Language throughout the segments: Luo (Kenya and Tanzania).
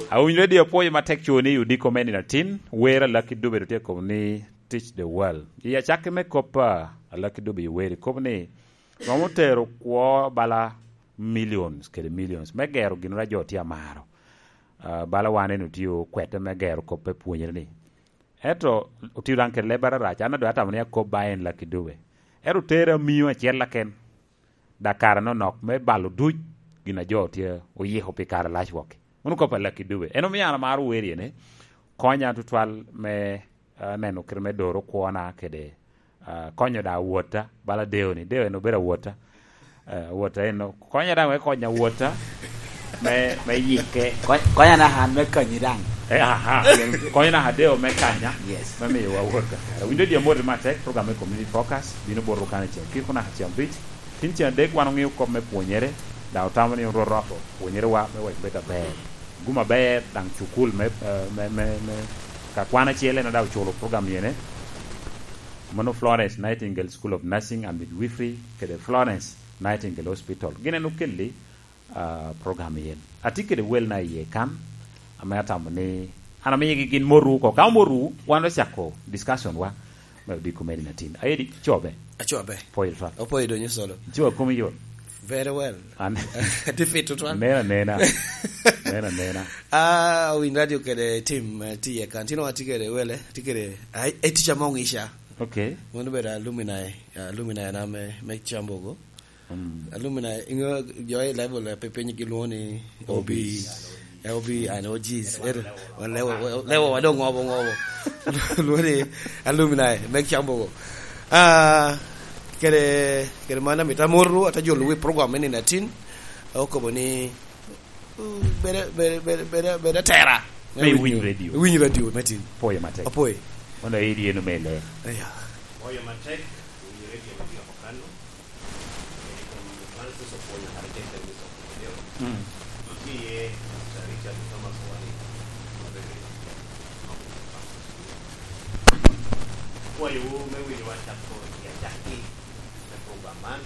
Awinjore dio puonj matek chuoni yudi komeni na tin wera Lucky Dube to komni teach the world. Ya chake me kopa Lucky Dube wera komni mamotero kwa bala millions kede millions megero ginora joti amaro. Bala wane nutio kwete megero kope puonjre ni. Eto utiro anche lebara racha anado hata mania ko baen Lucky Dube. Ero tera miyo achiel laken. Dakar no nok me balo duj gina joti oyeho pikara lashwoke. Unuko pa Lucky Dube. Eno miyana maru weri ne. Konya tutwal me neno kirme doro kuona kede konyo da wuota bala deo no bera wuota. Wuota eno konya da we konya wuota me yike konya na han me kanyirang. Konya na hadeo me kanya. Yes. Me wa wuota. Window dia mode matek program community focus bino boro kana che. Kiko na hatiam bridge. Tincha dek wanongi ko me puonyere da utamani roroko puonyere wa me beta be. Guma be dang chukul me ka kwana chiele na da cholo program yene. Mono Florence Nightingale School of Nursing and Midwifery kede Florence Nightingale Hospital. Gine no kelli program yen. Atike de well na ye kam amata mone ana me gin moru ko ka moru wano chako discussion wa me di komedi na tin. Ayedi chobe. Achobe. Poilfa. Opoido nyosolo. Chobe komi yo. Very well. Defeat to one. Nena. We radio kede team tie kantino atikere wele tikere teacher mongisha. Okay. Wono bera alumni na me chambogo. Alumni ingo joy level pepenyi kiloni LB and OGs. Level wadong ngobo. Luone alumni me chambogo. Kere mana mitamuru atajolu we program ni na tin okoboni bere terra me win radio matin poya matek apoy ona edi eno mele aya poya matek win radio media okano manzo so poya harikete miso kiye taricha kama swali poya wo me win wa chapko ya jaki man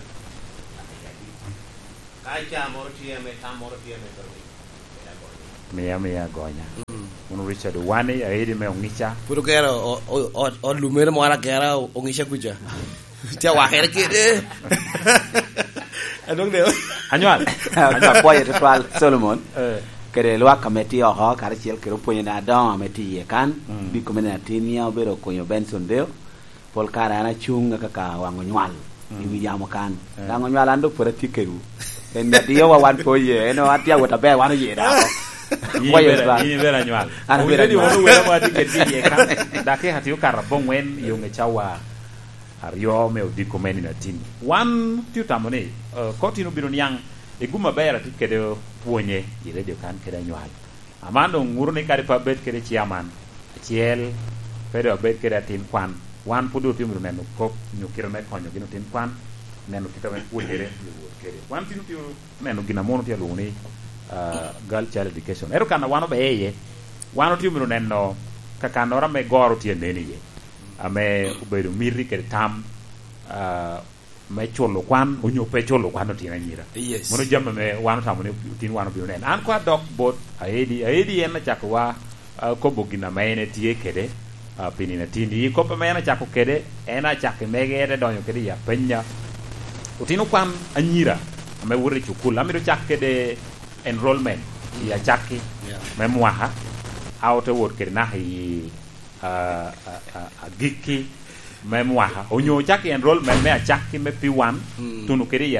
kacha mortie me tamortie me dormi mea gonya uno Richard Wane aidi me ongicha puro kera o lumere mo ala kera ongisha kuja tia wa kere kede adong de anyal poye twal Solomon kere lwa kameti oho kare chiel kero ponye na don ameti ye kan bi komena tinia obero konyo Benson Deo pol kara na chunga kaka wango nywal iwi yamo kan dango nywala ndo pora tikeru en medio wa wan poye eno atia wota be wano yeda ni vera nywal already wono wera ma tiketi ye kan dake hati ukara bongwen yonge chawa aryo me odiko meni na tin wan tutamone kotino biro nyang e guma bera tikede puonye i radio kan kede nywal amando ngurni kare pa bet kede chiaman chiel pero bet kede tin kwan wan pudo timru neno kop nyukira me konyo gino tin kwan neno kitawe puonjere kede wan tinu neno gina mono tia luni girl child education ero kana wano beye wano timru neno kakanora me goro tie neni ye ame ubedo miri kede tam me cholo kwan onyope cholo kwan tina nyira mono jamme me wano tamone tin wano bio nen an kwa dok bot aedi en na chakwa kobo gina mene tie kede pinina tindi ko pa mena chako kede ena chake megere donyo kede ya penya utino kwan anyira me wuri chukula amiro chake de enrollment ya chaki memwaha auto word kede na hi giki memwaha onyo chake enrollment me chaki me P1 tunu kede